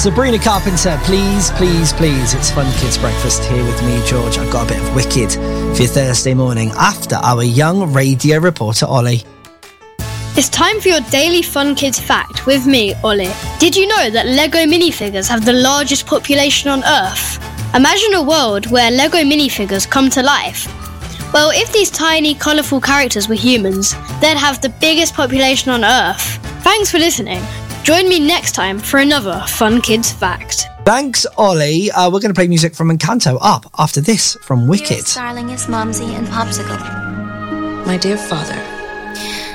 Sabrina Carpenter, please, please, please. It's Fun Kids Breakfast here with me, George. I've got a bit of Wicked for your Thursday morning after our young radio reporter, Ollie. It's time for your daily Fun Kids fact with me, Ollie. Did you know that Lego minifigures have the largest population on Earth? Imagine a world where Lego minifigures come to life. Well, if these tiny, colourful characters were humans, they'd have the biggest population on Earth. Thanks for listening. Join me next time for another Fun Kids fact. Thanks, Ollie. We're going to play music from Encanto up after this from Wicked. Dearest darling is Mumsy and Popsicle. My dear father,